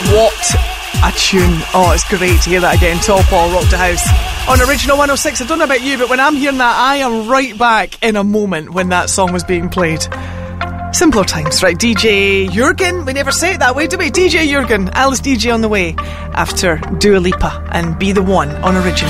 What a tune. Oh, it's great to hear that again. Tall Paul, Rock the House on Original 106. I don't know about you, but when I'm hearing that, I am right back in a moment when that song was being played. Simpler times, right? DJ Jurgen, we never say it that way, do we? DJ Jurgen, Alice DJ on the way after Dua Lipa and Be the One on Original.